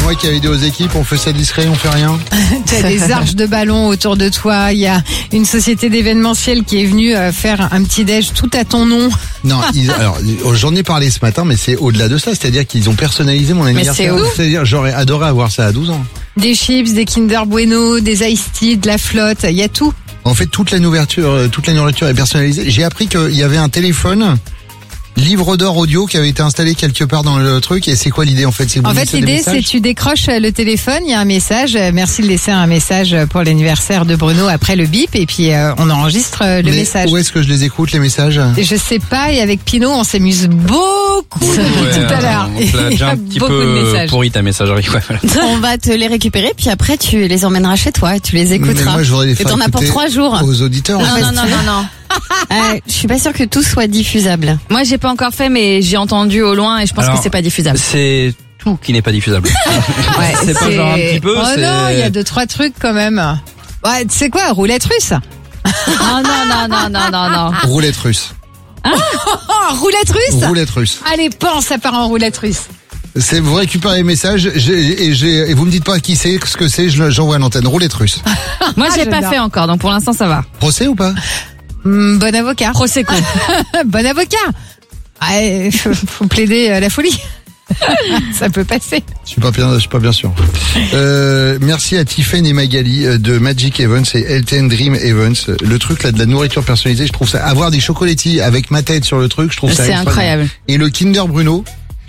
moi qui avais dit aux équipes, on fait ça discret, on fait rien. Tu as des arches de ballon autour de toi. Il y a une société d'événementiel qui est venue faire un petit déj tout à ton nom. Non, alors j'en ai parlé ce matin, mais c'est au-delà de ça. C'est-à-dire qu'ils ont personnalisé mon anniversaire. c'est ouf. C'est-à-dire, j'aurais adoré avoir ça à 12 ans. Des chips, des Kinder Bueno, des Ice Tea, de la flotte, il y a tout. En fait, toute la nourriture est personnalisée. J'ai appris qu'il y avait un téléphone livre d'or audio qui avait été installé quelque part dans le truc. Et c'est quoi l'idée en fait? En fait, l'idée, c'est tu décroches le téléphone, il y a un message. Merci de laisser un message pour l'anniversaire de Bruno après le bip. Et puis, on enregistre le message. Où est-ce que je les écoute, les messages? Je sais pas. Et avec Pinot, on s'amuse beaucoup depuis tout à l'heure. On te l'a déjà un petit peu pourri ta messagerie. Ouais, voilà. On va te les récupérer, puis après, tu les emmèneras chez toi et tu les écouteras. Mais moi, je voudrais les faire et t'en as pour écouter 3 jours. aux auditeurs. Non. Je suis pas sûre que tout soit diffusable. Moi, j'ai pas encore fait, mais j'ai entendu au loin et je pense que c'est pas diffusable. C'est tout qui n'est pas diffusable. Ouais, c'est pas genre un petit peu. Oh non, il y a 2-3 trucs quand même. Ouais, tu sais quoi, roulette russe. Oh non. Roulette russe. Oh, roulette russe. Roulette russe. Allez, pense, ça part en roulette russe. C'est, vous récupérez les messages et vous me dites pas qui c'est, ce que c'est, j'envoie à l'antenne. Roulette russe. Moi, je l'ai pas j'adore. fait encore, donc pour l'instant, ça va. Procès ou pas? Bon avocat. Prosecco. Bon avocat. Ah, faut plaider la folie. Ça peut passer. Je suis pas bien sûr. Merci à Tiffany et Magali de Magic Evans et Elten Dream Evans. Le truc là de la nourriture personnalisée, je trouve ça, avoir des chocolatiers avec ma tête sur le truc, je trouve ça C'est incroyable. Et le Kinder Bruno.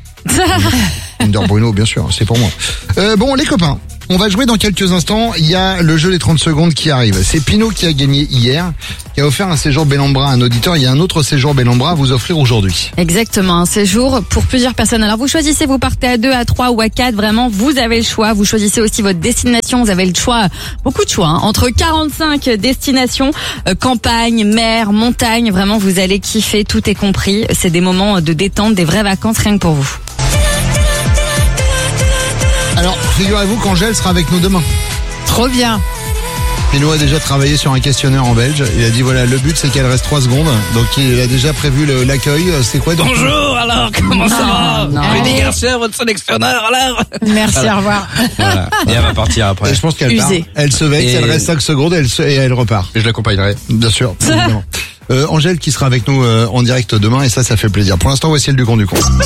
Kinder Bruno, bien sûr, c'est pour moi. Bon, les copains, on va jouer dans quelques instants. Il y a le jeu des 30 secondes qui arrive. C'est Pinot qui a gagné hier, qui a offert un séjour Bellambra à un auditeur. Il y a un autre séjour Bellambra à vous offrir aujourd'hui. Exactement, un séjour pour plusieurs personnes. Alors vous choisissez, vous partez à 2, à 3 ou à 4, vraiment vous avez le choix. Vous choisissez aussi votre destination, vous avez le choix, beaucoup de choix, hein, entre 45 destinations, campagne, mer, montagne, vraiment vous allez kiffer, tout est compris. C'est des moments de détente, des vraies vacances rien que pour vous. Alors, figurez-vous qu'Angèle sera avec nous demain. Trop bien. Pinot a déjà travaillé sur un questionnaire en belge. Il a dit voilà, le but c'est qu'elle reste 3 secondes. Donc il a déjà prévu l'accueil. C'est quoi donc? Bonjour, alors, comment ça va? Rudy Garcia, votre sélectionneur, alors? Merci, au revoir. Voilà. Et elle va partir après. Et je pense qu'elle part. Usée. Elle se vexe, elle reste 5 secondes et elle repart. Et je l'accompagnerai. Bien sûr. évidemment. Angèle qui sera avec nous en direct demain et ça fait plaisir. Pour l'instant, voici le du con.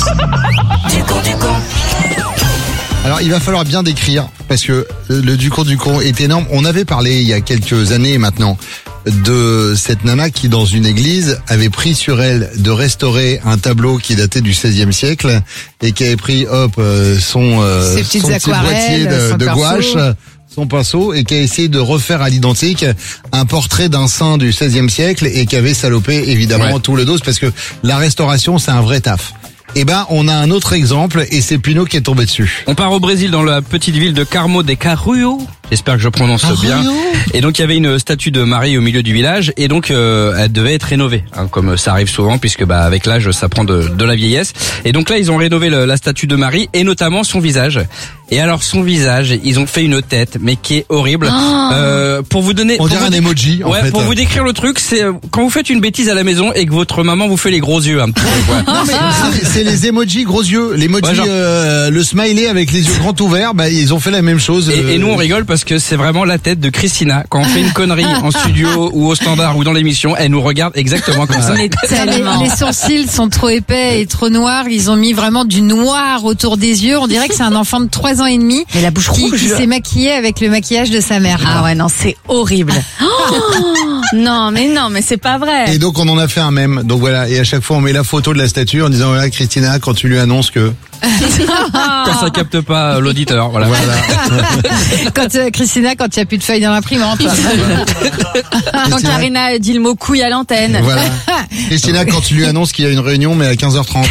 Alors, il va falloir bien décrire parce que le du con est énorme. On avait parlé il y a quelques années maintenant de cette nana qui, dans une église, avait pris sur elle de restaurer un tableau qui datait du XVIe siècle et qui avait pris, son Ses petites petit aquarelles, boîtier son de pinceau. gouache, son pinceau, et qui a essayé de refaire à l'identique un portrait d'un saint du XVIe siècle et qui avait salopé évidemment tout le dos parce que la restauration, c'est un vrai taf. Eh ben, on a un autre exemple et c'est Pinot qui est tombé dessus. On part au Brésil dans la petite ville de Carmo de Carrulho. J'espère que je prononce bien. Et donc il y avait une statue de Marie au milieu du village et donc elle devait être rénovée, hein, comme ça arrive souvent puisque avec l'âge ça prend de la vieillesse. Et donc là ils ont rénové la statue de Marie et notamment son visage. Et alors son visage, ils ont fait une tête mais qui est horrible. Pour vous donner, On dirait un emoji en fait. Pour vous décrire le truc, c'est quand vous faites une bêtise à la maison et que votre maman vous fait les gros yeux un petit peu. Ouais. Non, mais c'est les emojis gros yeux, l'emoji le smiley avec les yeux grands ouverts, ils ont fait la même chose. Et nous on rigole parce que c'est vraiment la tête de Christina. Quand on fait une connerie en studio ou au standard ou dans l'émission, elle nous regarde exactement comme ça. Les sourcils sont trop épais et trop noirs. Ils ont mis vraiment du noir autour des yeux. On dirait que c'est un enfant de 3 ans et demi. Mais la bouche qui rouge. s'est maquillé avec le maquillage de sa mère. Ah ouais, non, c'est horrible. Non, mais c'est pas vrai. Et donc on en a fait un mème. Donc voilà, et à chaque fois on met la photo de la statue en disant voilà Christina, quand tu lui annonces que Quand ça capte pas l'auditeur, voilà. Quand Christina, quand il n'y a plus de feuilles dans l'imprimante. Quand Karina dit le mot couille à l'antenne. Voilà. Christina, quand tu lui annonces qu'il y a une réunion mais à 15h30.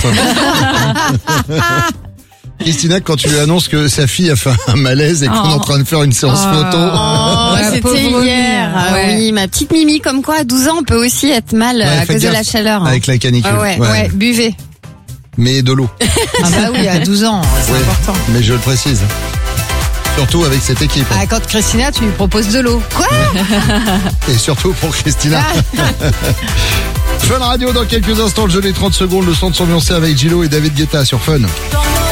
Christina, quand tu lui annonces que sa fille a fait un malaise et qu'on est en train de faire une séance photo. C'était hier. Oui, ma petite Mimi, comme quoi à 12 ans on peut aussi être mal à cause de la chaleur. Avec la canicule. Ouais, buvez. Mais de l'eau. Ah bah oui, à 12 ans, c'est important. Mais je le précise. Surtout avec cette équipe. Ah, quand Christina, tu lui proposes de l'eau. Quoi? Et surtout pour Christina. Fun Radio dans quelques instants, le jeu des 30 secondes, le son de s'ambiancer avec Gillo et David Guetta sur Fun.